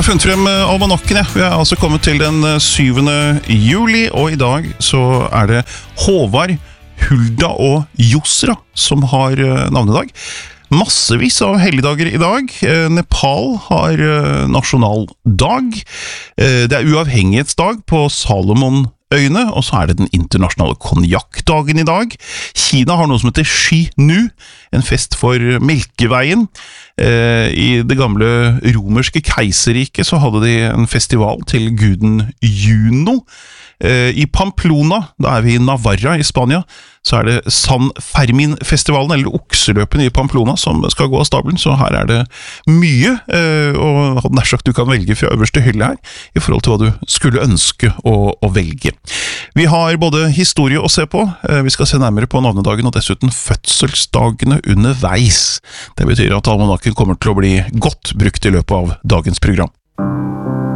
Jeg har funnet frem almanakken, ja. Vi er altså kommet til den 7. juli, og i dag så det Håvard, Hulda og Yusra som har navnedag. Massevis av helligdager i dag. Nepal har nasjonaldag. Det uavhengighetsdag på Salomonøyene, og så det den internasjonale konjakkdagen i dag. Kina har noe som heter Shi Nu, en fest for Melkeveien. I det gamle romerske keiserriket så hadde de en festival til guden Juno. I Pamplona, da vi I Navarra i Spania, så det San Fermin-festivalen, eller okseløpene i Pamplona, som skal gå av stabelen, så her det mye, og nær sagt du kan velge fra øverste hylle her, I forhold til hva du skulle ønske å velge. Vi har både historie å se på, vi skal se nærmere på navnedagen, og dessuten fødselsdagene underveis. Det betyr at almanakken kommer til å bli godt brukt I løpet av dagens program.